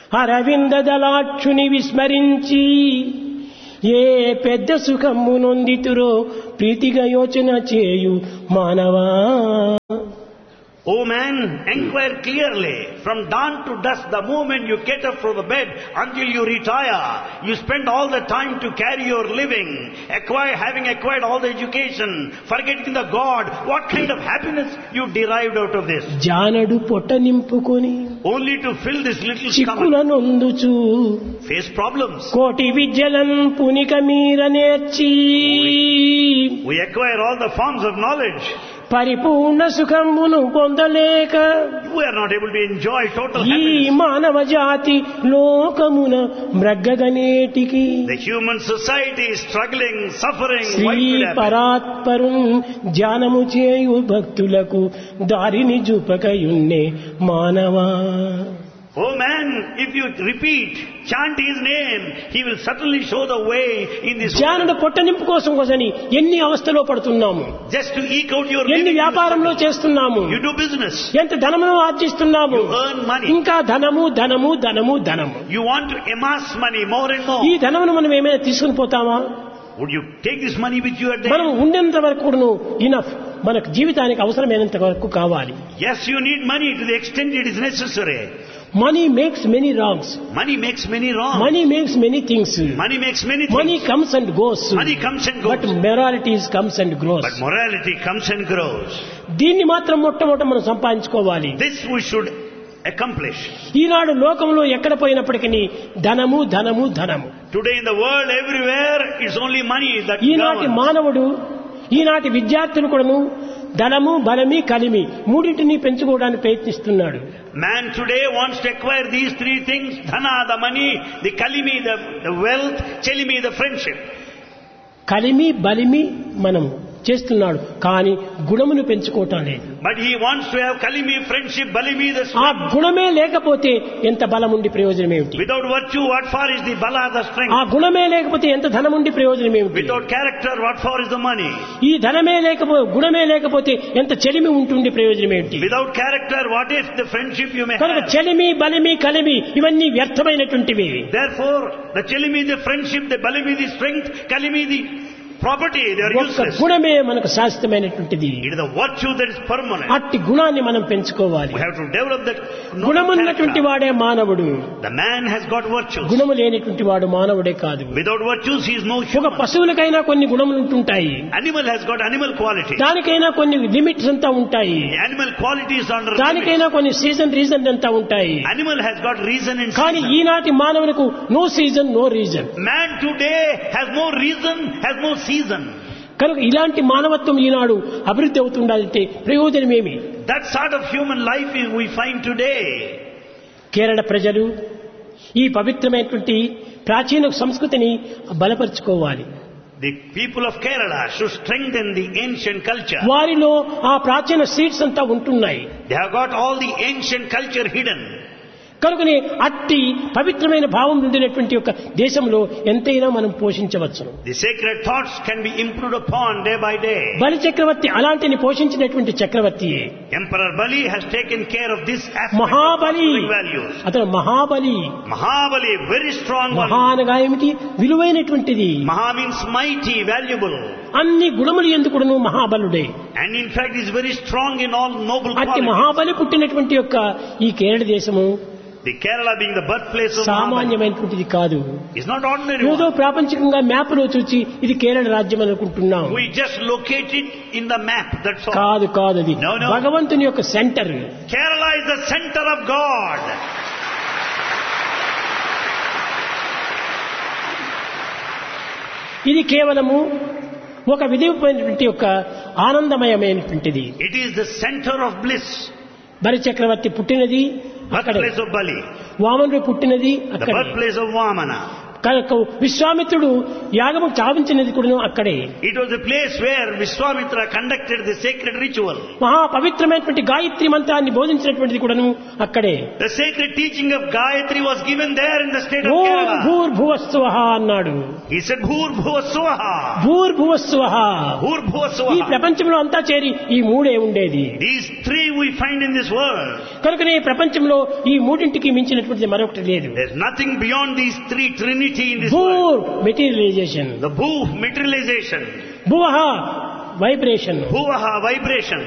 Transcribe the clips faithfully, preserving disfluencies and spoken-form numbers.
అరవింద దళాక్షుని విస్మరించి ఏ పెద్ద సుఖము నొందితురో ప్రీతిగా యోచన చేయు మానవా. O man, inquire clearly. From dawn to dusk, the moment you get up from the bed until you retire, you spend all the time to carry your living, acquire, having acquired all the education, forgetting the God. What kind of happiness you derived out of this? జానడు పొట్ట నింపుకొని Only to fill this little Chikkula stomach, నొందుచు face problems. కోటి విద్యలన్ పునిక మీర నేర్చి We acquire all the forms of knowledge. పరిపూర్ణ సుఖమును పొందలేక We are not able to enjoy total ఈ happiness. మానవ జాతి లోకమున మ్రగ్గగనేటికి The human society is struggling, suffering. Shri Why should happen? పరాత్పరు ధ్యానము చేయు భక్తులకు దారిని చూపకయున్నే మానవా. Oh man, if you repeat, chant his name, he will certainly show the way in this ధ్యానుడు world. పొట్ట నింపు కోసం కోసని ఎన్ని అవస్థలో పడుతున్నాము, Just to eke out your ఎన్ని living. వ్యాపారంలో చేస్తున్నాము, You do business. ఎంత ధనమును ఆర్జిస్తున్నాము. You earn money. ఇంకా ధనము ధనము ధనము ధనము. You want to amass money more and more. ఈ ధనమును మనం ఏమైనా తీసుకుని పోతామా? Would you take this money with you at the మనం end? ఉండేంత వరకు ఇనఫ్, మనకు జీవితానికి అవసరమైనంత వరకు కావాలి. Yes, you need money to the extent it is necessary. Money makes many wrongs, Money makes many wrong. Money makes many things, Money makes many money things. Comes and goes, Money comes and but goes. Moralities comes and grows. But morality comes and grows. దీన్ని మాత్రం మొట్టమొదట మనం సంపాదించుకోవాలి. This we should accomplish. ఈనాడు లోకంలో ఎక్కడ పోయినప్పటికీ ధనము ధనము ధనము. Today in the world, everywhere, it's only money that ఈనాటి governs. మానవుడు, ఈనాటి విద్యార్థులు కూడాను ధనము బలమి కలిమి మూడింటిని పెంచుకోవడానికి ప్రయత్నిస్తున్నాడు. Man today wants to acquire these three things: dhana, the money; the kalimi, the, the wealth; chelimi, the friendship. కలిమి బలిమి మనం చేస్తున్నాడు, కానీ గుణమును పెంచుకోవటం లేదు. But he wants to have kalimi, friendship, balimi, the ఆ strength. గుణమే లేకపోతే ఎంత బలం ఉండి ప్రయోజనం ఏమిటి? Without virtue, what for is the bala, the ఆ strength? గుణమే లేకపోతే ఎంత ధనం ఉండి ప్రయోజనం ఏమిటి? Without character, what for is the money? ఈ ధనమే లేకపోతే గుణమే లేకపోతే ఎంత చెలిమి ఉంటుంది ప్రయోజనం ఏమిటి? Without character, what is the friendship you may కనుక have? చెలిమి బలిమి కలిమి ఇవన్నీ వ్యర్థమైనటువంటివి. Therefore, the chelimi, the friendship; the balimi, the strength; kalimi, the property, they are ఒక్క useless. గుణమే మనకు శాశ్వతమైనటువంటిది. It is the virtue that is permanent. అట్టి గుణాన్ని మనం పెంచుకోవాలి. We have to develop that noble గుణమున్నటువంటి character. వాడే మానవుడు, The man has got virtues. గుణము లేనటువంటి వాడు మానవుడే కాదు. Without virtues, he is no ఒక human. పశువులకైనా కొన్ని గుణములు ఉంటుంటాయి, Animal has got animal quality. దానికైనా కొన్ని లిమిట్స్ అంతా ఉంటాయి, The animal quality is under దానికైనా limits. కొన్ని సీజన్ రీజన్ అంతా ఉంటాయి. Animal has got reason and కానీ season. ఈనాటి మానవులకు no season no reason. Man today has no reason, has no season. కనుక ఇలాంటి మానవత్వం ఈనాడు అభివృద్ధి అవుతుండాలంటే ప్రయోజనమేమి? That sort of human life is we find today. Kerala ప్రజలు ఈ పవిత్రమైనటువంటి ప్రాచీన సంస్కృతిని బలపరుచుకోవాలి. The people of Kerala should strengthen the ancient culture. వారిలో ఆ ప్రాచీన సీడ్స్ అంతా ఉంటున్నాయి. They have got all the ancient culture hidden. కనుకనే అట్టి పవిత్రమైన భావం ఉండినటువంటి ఒక దేశంలో ఎంతైనా మనం పోషించవచ్చును. The sacred thoughts can be improved upon day by day. బలి చక్రవర్తి అలాంటిని పోషించినటువంటి చక్రవర్తి. Emperor Bali has taken care of this aspect Mahabali, of values. అతను Mahabali. Mahabali, very strong one. మహా అనగా ఏమిటి? విలువైనటువంటిది. Maha means mighty, valuable. అన్ని గుణములు ఎందుకును మహాబలుడే. And in fact is very strong in all noble అట్టి qualities. Mahabali పుట్టినటువంటి యొక్క ఈ కేరళ దేశము The Kerala being the birthplace of Mahabali సామాన్యమైనటువంటిది కాదు. is not ordinary ఏదో one. ప్రాపంచికంగా మ్యాప్ లో చూసి ఇది కేరళ రాజ్యం అనుకుంటున్నాం. We just locate it in the map, that's all. కాదు కాదు, అది No, no. భగవంతుని యొక్క centre. Kerala is the center of God. ఇది కేవలము ఒక విధిమైనటువంటి యొక్క ఆనందమయమైనటువంటిది. It is the center of bliss. బలి చక్రవర్తి పుట్టినది అక్కడే, Birthplace of Bali. వామనుడు పుట్టినది The అక్కడే, birthplace of Vamana. కనుక విశ్వామిత్రుడు యాగము చావించినది కూడా అక్కడే. It was a place where Vishwamitra conducted the sacred ritual. మహా పవిత్రమైనటువంటి గాయత్రి మంత్రాన్ని బోధించినటువంటిది కూడాను అక్కడే. The sacred teaching of Gayatri was given there in the state of Om Kerala. భూర్భువస్సువః అన్నాడు. He said Bhur Bhuva Swaha. భూర్భువస్సువః. Bhur Bhuva ఈ Swaha. ప్రపంచంలో అంతా చేరి ఈ మూడే ఉండేది. These three we find in this world. కనుకనే ఈ ప్రపంచంలో ఈ మూడింటికి మించినటువంటిది మరొకటి లేదు. There's nothing beyond these three trinity in this world. భూర్ materialisation, The Bhu materialization. భువః vibration, Bhuvaha vibration.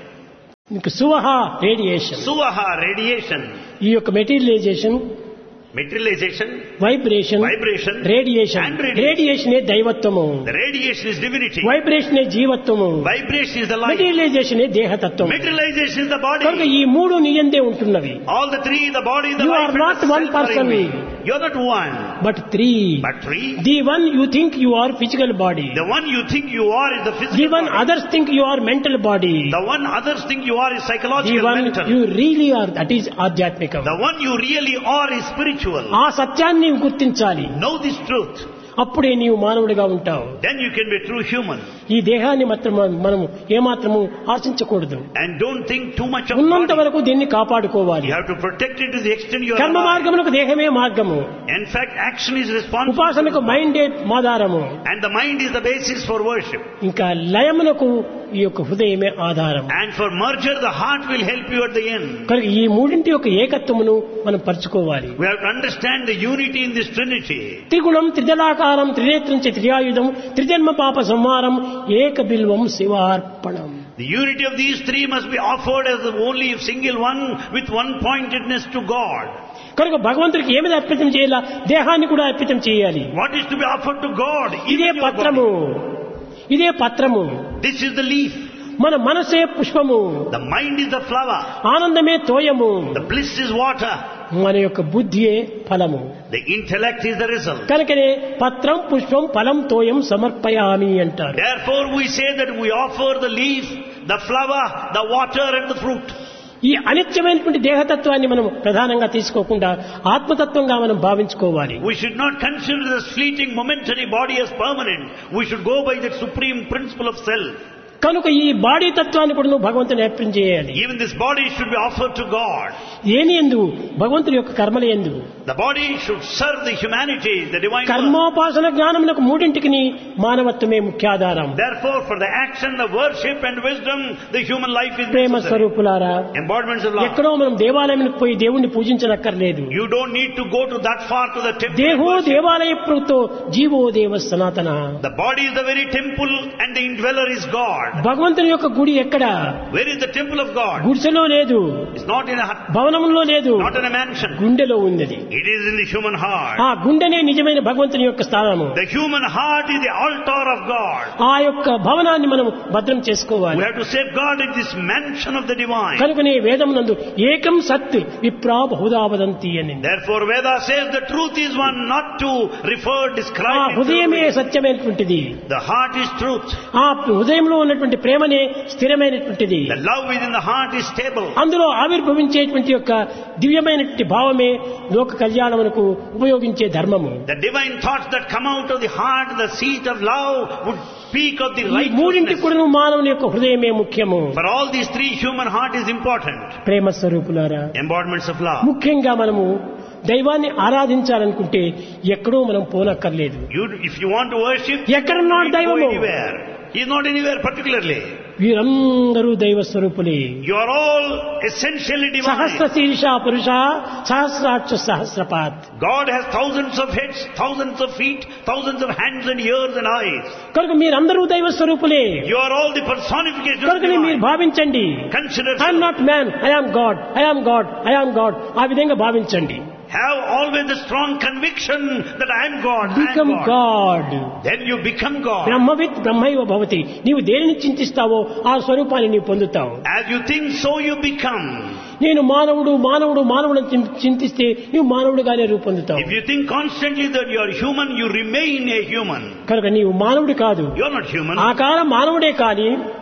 ఇంకా సువః రేడియేషన్. Suvaha radiation. ఈ యొక్క materialisation, Materialization. Vibration, Vibration. Radiation. And radiation. రేడియేషనే దైవత్వము, The radiation is divinity. వైబ్రేషనే జీవత్వము, Vibration is the life. మెటీరియలైజేషనే దేహతత్వం. Materialization is the కనుక body. ఈ మూడు నీయందే ఉంటున్నవి. All the three, the body, the You life, are and not the one self are in person. me. You're not one, but three. but three. The one you think you are physical body, The one you think you are is the the physical one body. Others think you are mental body, The one others think you are is the psychological, one mental. You really are that is ఆధ్యాత్మికం. The one you really are is spiritual. ఆ సత్యాన్ని నీవు గుర్తించాలి. Know this truth. అప్పుడే నీవు మానవుడిగా ఉంటావు. Then you can be a true human. ఈ దేహాన్ని మాత్రం మనము ఏమాత్రము ఆశించకూడదు. And don't think too much of ఉన్నంత body. వరకు దీన్ని కాపాడుకోవాలి. You have to protect it to the extent you are కర్మ alive. మార్గమునకు దేహమే మార్గము, In fact, action is responsible. ఉపాసనకు మైండే ఆధారము, And the mind is the basis for worship. ఇంకా లయమునకు ఈ యొక్క హృదయమే ఆధారం. And for merger, the heart will help you at the end. కనుక ఈ మూడింటి యొక్క ఏకత్వమును మనం పరుచుకోవాలి. We have to understand the unity in this trinity. త్రిగుణం త్రిదళాకారం త్రినేత్రం చ త్రియాయుధం త్రిజన్మ పాప సంహారం ఏక Bilvam శివార్పణం. The unity of these three must be offered as the only single one with one pointedness to God. కనుక భగవంతుడికి ఏమిది అర్పితం చేయాలా? దేహాన్ని కూడా అర్పితం చేయాలి. What is to be offered to God? ఇదే Even your పత్రము, body. ఇదే పత్రము. This is the leaf. మన మనసే పుష్పము, The mind is the flower. ఆనందమే తోయము, The bliss is water. మన యొక్క బుద్ధియే ఫలము. The intellect is the result. కనుకనే పత్రం పుష్పం ఫలం తోయం సమర్పయామి అంటారు. Therefore we say that we offer the leaf, the flower, the water and the fruit. ఈ అనిత్యమైనటువంటి దేహతత్వాన్ని మనం ప్రధానంగా తీసుకోకుండా ఆత్మతత్వంగా మనం భావించుకోవాలి. We should not consider this fleeting momentary body as permanent. We should go by that supreme principle of self. కనుక ఈ body తత్వాన్ని కూడా నువ్వు భగవంతుని అర్పణ చేయాలి. Even this body should be offered to God. ఏని ఎందు? భగవంతుని యొక్క కర్మల ఎందు. The body should serve the humanity, the divine work. కర్మోపాసన జ్ఞానమునకు మూడింటికి మానవత్వమే ముఖ్యాధారం. Therefore, for the action, the worship and wisdom, the human life is Prema necessary. స్వరూపులారా, Embodiments of love. ఎక్కడో మనం దేవాలయానికి పోయి దేవుణ్ణి పూజించనక్కర్లేదు. You don't need to go to that far to the temple. దేహో to worship. దేవాలయ ప్రోక్తో GO దేవ సనాతన. The body is the very temple and the indweller is God. భగవంతుని యొక్క గుడి ఎక్కడ? Where is the temple of God? గుడిసెలో లేదు, It's not in a hut, భవనంలో లేదు, not in a mansion. గుండెలో ఉన్నది. It is in the human heart. ఆ గుండెనే నిజమైన భగవంతుని యొక్క స్థానము. The human heart is the altar of God. ఆ యొక్క భవనాన్ని మనం భద్రం We చేసుకోవాలి. have to safeguard in this mansion of the divine. కనుకనే వేదమునందు ఏకం సత్ విప్రా బహుదా వదంతి అని. Therefore Veda says the truth is one, not to refer, ఆ describe it. హృదయమే సత్యమైనటువంటిది. The heart is truth. ఆ హృదయంలో ఉన్నటువంటి ప్రేమనే స్థిరమైనటువంటిది. The love within the heart is stable. అందులో ఆవిర్భవించేటువంటి యొక్క దివ్యమైనటువంటి భావమే లోక కళ్యాణమునకు ఉపయోగించే ధర్మము. The divine thoughts that come out of the heart, the seat of love, would speak of the ఈ మూడింటి righteousness. కూడా మానవుని యొక్క హృదయమే ముఖ్యము. For all these three, human heart is important. ప్రేమ స్వరూపులారా, Embodiments of love. ముఖ్యంగా మనము దైవాన్ని ఆరాధించాలనుకుంటే ఎక్కడో మనం పోనక్కర్లేదు. You, if you want to worship, ఎక్కడున్నాడు you don't దైవము? go anywhere. He is not anywhere particularly. వీరందరూ దైవ స్వరూపులే. You are all essentially Sahasra divine. శీర్ష పురుష సహస్రాక్ష సహస్రపాత్. God has thousands of heads, thousands of feet, thousands of hands and ears and eyes. కనుక మీరందరూ దైవ స్వరూపులే. You are all the personification of కనుక మీరు divine. భావించండి, Consider I'm so. Not man, I am God, I am God, I am God. ఆ విధంగా భావించండి. Have always the strong conviction that I am God, I become am God. God. Then you become God. బ్రహ్మవిత్ బ్రహ్మైవ భవతి. నీవు దేనిని చింతిస్తావో ఆ స్వరూపాన్ని నీవు పొందుతావు. As you think, so you become. నేను మానవుడు మానవుడు మానవుడు అని చింత- చింతిస్తే నీవు మానవుడుగానే రూపొందుతావు. If you think constantly that you are human, you remain a human. కనుక నీవు మానవుడు కాదు. You are not human. ఆకారం మానవుడే కాని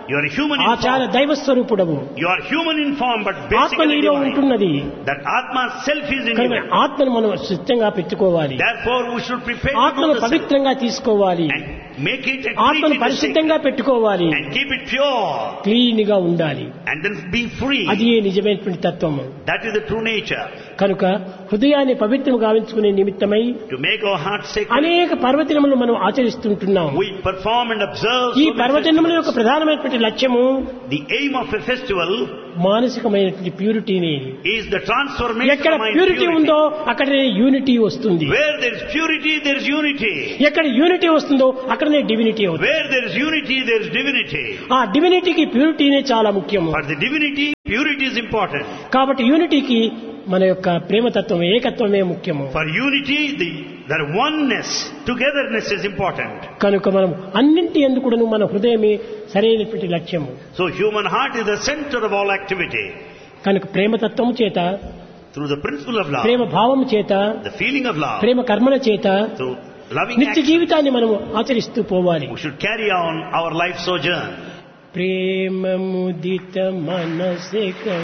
You are human in ఆచార form. దైవ స్వరూపుడవు. You are human in form, but ఆత్మ basically నీలో divine. ఉంటున్నది. That Atma self is in కనుక you. ఆత్మను మనం సిద్ధంగా పెట్టుకోవాలి. Therefore, we should prepare to do ఆత్మను the self పవిత్రంగా తీసుకోవాలి. and make it and treat ఆత్మను it as sacred పరిశుద్ధంగా పెట్టుకోవాలి. and keep it pure clean గా ఉండాలి. and then be free. అది ఏ నిజమైనటువంటి తత్వము. That is the true nature. కనుక హృదయాన్ని పవిత్రం గావించుకునే నిమిత్తమై To make our heart sacred, అనేక పర్వదినములు మనం ఆచరిస్తుంటున్నాం. we perform and observe ఈ so many పర్వదినముల యొక్క festivals. ప్రధానమైనటువంటి లక్ష్యము The aim of a festival మానసికమైనటువంటి ప్యూరిటీని. is the transformation ఎక్కడ of mind ప్యూరిటీ purity. ఉందో అక్కడనే యూనిటీ వస్తుంది. Where there is purity, there is unity. ఎక్కడ యూనిటీ వస్తుందో అక్కడనే డివినిటీ అవుతుంది. Where there is unity, there is divinity. ఆ డివినిటీకి ప్యూరిటీనే చాలా ముఖ్యము. For the divinity, purity is important. కాబట్టి యూనిటీకి మన యొక్క ప్రేమతత్వం ఏకత్వమే ముఖ్యము. For unity, the, the oneness, togetherness is important. కనుక మనం అన్నింటి ఎందుకు మన హృదయమే సరైనటువంటి లక్ష్యము. So human heart is the center of all activity. కనుక ప్రేమతత్వము చేత, Through the principle of love, ప్రేమ భావము చేత, the feeling of love, ప్రేమ కర్మల చేత through loving నిత్య action, జీవితాన్ని మనం ఆచరిస్తూ పోవాలి. we should carry on our life sojourn. ప్రేమ ముదిత మనసే